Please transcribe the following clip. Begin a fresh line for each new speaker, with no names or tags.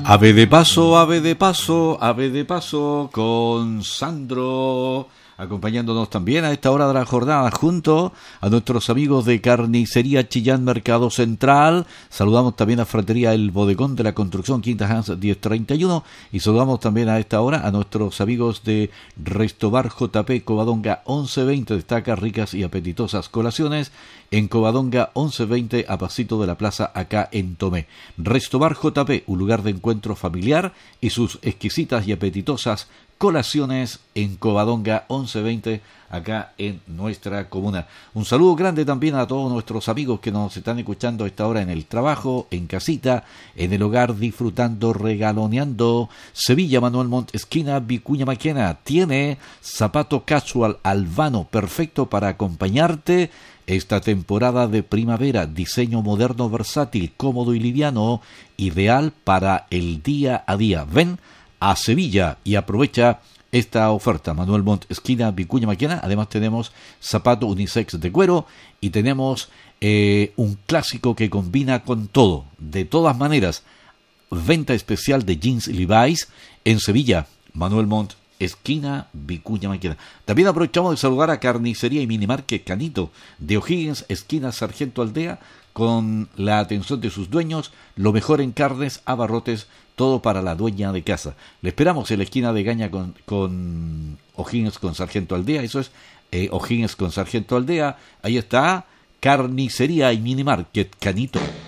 Ave de paso, ave de paso, ave de paso con Sandro, acompañándonos también a esta hora de la jornada junto a nuestros amigos de Carnicería Chillán Mercado Central. Saludamos también a Fratería El Bodegón de la Construcción, Quinta Hans 1031, y saludamos también a esta hora a nuestros amigos de Restobar JP Covadonga 1120. Destaca ricas y apetitosas colaciones en Covadonga 1120, a pasito de la plaza acá en Tomé. Restobar JP, un lugar de encuentro familiar, y sus exquisitas y apetitosas colaciones en Covadonga 1120, acá en nuestra comuna. Un saludo grande también a todos nuestros amigos que nos están escuchando a esta hora en el trabajo, en casita, en el hogar, disfrutando, regaloneando. Sevilla, Manuel Montt, esquina Vicuña Maquena, tiene zapato casual Albano, perfecto para acompañarte esta temporada de primavera. Diseño moderno, versátil, cómodo y liviano, ideal para el día a día. Ven a Sevilla y aprovecha esta oferta. Manuel Montt, esquina Vicuña Maquena. Además tenemos zapato unisex de cuero y tenemos un clásico que combina con todo. De todas maneras, venta especial de jeans Levi's en Sevilla. Manuel Montt, esquina Vicuña Maquena. También aprovechamos de saludar a Carnicería y Minimarket Canito de O'Higgins, esquina Sargento Aldea, con la atención de sus dueños, lo mejor en carnes, abarrotes, todo para la dueña de casa. Le esperamos en la esquina de Gaña con O'Higgins con Sargento Aldea. Eso es O'Higgins con Sargento Aldea. Ahí está Carnicería y Minimarket Canito.